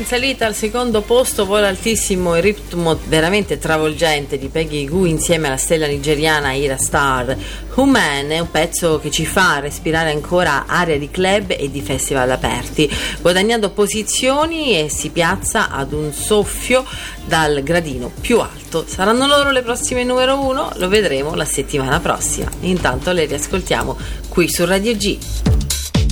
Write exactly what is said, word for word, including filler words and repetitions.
salita al secondo posto, vola altissimo il ritmo veramente travolgente di Peggy Gou insieme alla stella nigeriana Ira Star. Human è un pezzo che ci fa respirare ancora aria di club e di festival aperti, guadagnando posizioni e si piazza ad un soffio dal gradino più alto. Saranno loro le prossime numero uno? Lo vedremo la settimana prossima. Intanto le riascoltiamo qui su Radio G.